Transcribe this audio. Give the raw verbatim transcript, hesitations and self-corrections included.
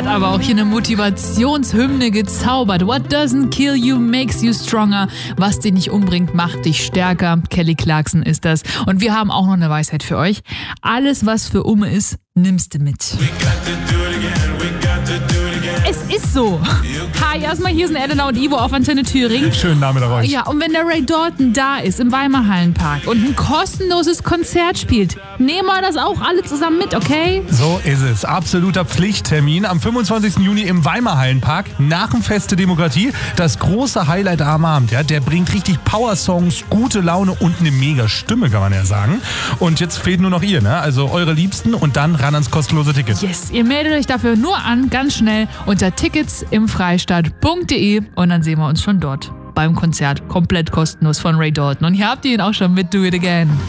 hat aber auch hier eine Motivationshymne gezaubert. What doesn't kill you makes you stronger. Was dich nicht umbringt, macht dich stärker. Kelly Clarkson ist das. Und wir haben auch noch eine Weisheit für euch. Alles, was für Umme ist, nimmst du mit. Es ist so. Hi, erstmal hier sind Elena und Ivo auf Antenne Thüringen. Schönen Nachmittag euch. Ja, und wenn der Ray Dalton da ist im Weimar Hallenpark und ein kostenloses Konzert spielt, nehmen wir das auch alle zusammen mit, okay? So ist es. Absoluter Pflichttermin am fünfundzwanzigsten Juni im Weimar Hallenpark nach dem Fest der Demokratie. Das große Highlight am Abend. Ja, der bringt richtig Power-Songs, gute Laune und eine mega Stimme, kann man ja sagen. Und jetzt fehlt nur noch ihr, ne? Also eure Liebsten und dann ran ans kostenlose Ticket. Yes, ihr meldet euch dafür nur an, ganz schnell unter tickets im freistaat punkt de und dann sehen wir uns schon dort beim Konzert. Komplett kostenlos von Ray Dalton. Und hier habt ihr ihn auch schon mit Do It Again.